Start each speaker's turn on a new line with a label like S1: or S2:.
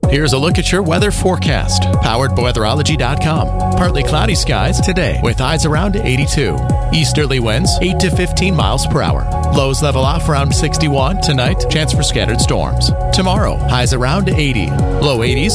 S1: Here's a look at your weather forecast, powered by weatherology.com. Partly cloudy skies today with highs around 82. Easterly winds 8 to 15 miles per hour. Lows level off around 61. Tonight, chance for scattered storms. Tomorrow, highs around 80. Low 80s